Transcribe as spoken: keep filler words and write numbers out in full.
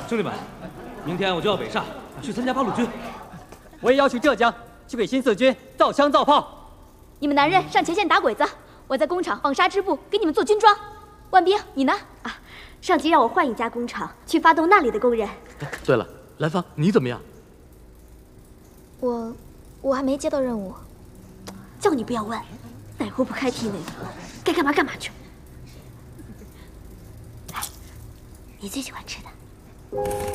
兄弟们，明天我就要北上，去参加八路军。 我也要去浙江，去给新四军造枪造炮。 你们男人上前线打鬼子，我在工厂纺纱织布，给你们做军装。万兵，你呢？啊，上级让我换一家工厂，去发动那里的工人。 对了，兰芳，你怎么样？ 我，我还没接到任务。叫你不要问，哪壶不开提哪壶，该干嘛干嘛去。来，你最喜欢吃的。